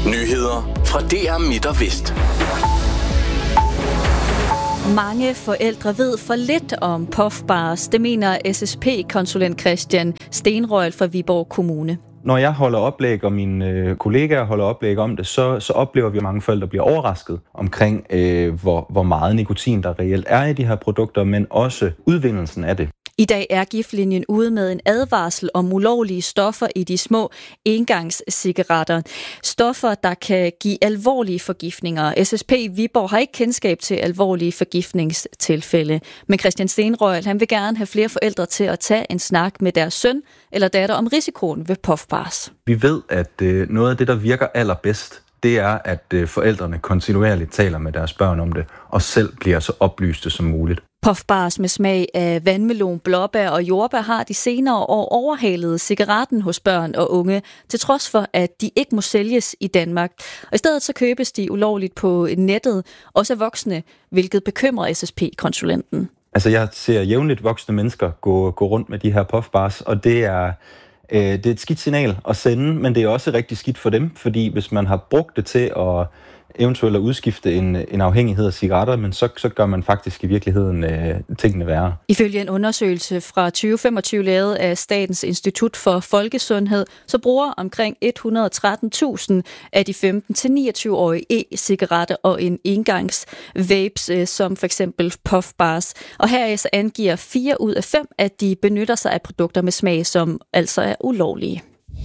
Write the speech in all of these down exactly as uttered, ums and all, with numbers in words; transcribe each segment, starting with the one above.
Nyheder fra D R Midt og Vest. Mange forældre ved for lidt om puffbars. Det mener S S P-konsulent Christian Stenrøhl fra Viborg Kommune. Når jeg holder oplæg, og mine øh, kollegaer holder oplæg om det, så, så oplever vi, at mange forældre bliver overrasket omkring, øh, hvor, hvor meget nikotin der reelt er i de her produkter, men også udvindelsen af det. I dag er Giftlinjen ude med en advarsel om ulovlige stoffer i de små engangscigaretter. Stoffer, der kan give alvorlige forgiftninger. S S P Viborg har ikke kendskab til alvorlige forgiftningstilfælde. Men Christian Stenrøhl, han vil gerne have flere forældre til at tage en snak med deres søn eller datter om risikoen ved puffbars. Vi ved, at øh, noget af det, der virker allerbedst, det er, at øh, forældrene kontinuerligt taler med deres børn om det, og selv bliver så oplyste som muligt. Puffbars med smag af vandmelon, blåbær og jordbær har de senere år overhalet cigaretten hos børn og unge, til trods for, at de ikke må sælges i Danmark. Og i stedet så købes de ulovligt på nettet, også af voksne, hvilket bekymrer S S P-konsulenten. Altså jeg ser jævnligt voksne mennesker gå, gå rundt med de her puffbars, og det er, øh, det er et skidt signal at sende, men det er også rigtig skidt for dem, fordi hvis man har brugt det til at eventuelt at udskifte en, en afhængighed af cigaretter, men så, så gør man faktisk i virkeligheden øh, tingene værre. Ifølge en undersøgelse fra tyve femogtyve lavet af Statens Institut for Folkesundhed, så bruger omkring et hundrede og tretten tusind af de femten til niogtyve-årige e-cigaretter og en engangs vapes, øh, som for eksempel puffbars. Og heraf angiver fire ud af fem, at de benytter sig af produkter med smag, som altså er ulovlige.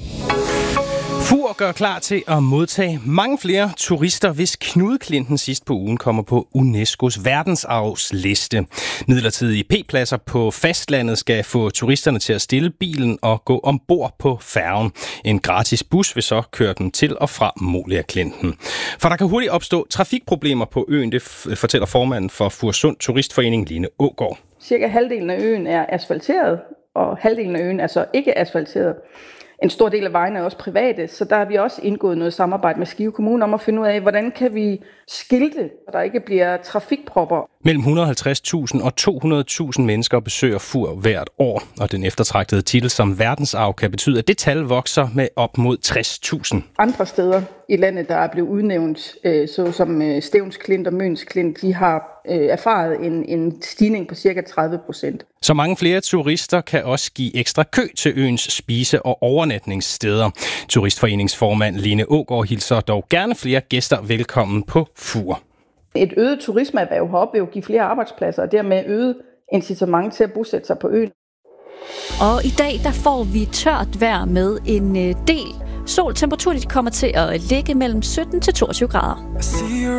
Fur gør klar til at modtage mange flere turister, hvis Knudeklinten sidst på ugen kommer på UNESCO's verdensarvsliste. Midlertidige P-pladser på fastlandet skal få turisterne til at stille bilen og gå ombord på færgen. En gratis bus vil så køre dem til og fra Molia-Klinten. For der kan hurtigt opstå trafikproblemer på øen, det fortæller formanden for Furesund Turistforening, Line Aagaard. Cirka halvdelen af øen er asfalteret, og halvdelen af øen er så ikke asfalteret. En stor del af vejene er også private, så der har vi også indgået noget samarbejde med Skive Kommune om at finde ud af, hvordan kan vi skilte, så der ikke bliver trafikpropper. Mellem et hundrede og halvtreds tusind og to hundrede tusind mennesker besøger Fur hvert år, og den eftertragtede titel som verdensarv kan betyde, at det tal vokser med op mod tres tusind. Andre steder i landet, der er blevet udnævnt, såsom Stevns Klint og Møns Klint, de har erfaret en, en stigning på cirka tredive procent. Så mange flere turister kan også give ekstra kø til øens spise- og overnatningssteder. Turistforeningsformand Line Aagaard hilser dog gerne flere gæster velkommen på Fur. Et øget turismeerhverv heroppe vil jo give flere arbejdspladser, og dermed øget incitament til at bosætte sig på øen. Og i dag der får vi tørt vejr med en del sol. Temperaturen kommer til at ligge mellem sytten til toogtyve grader.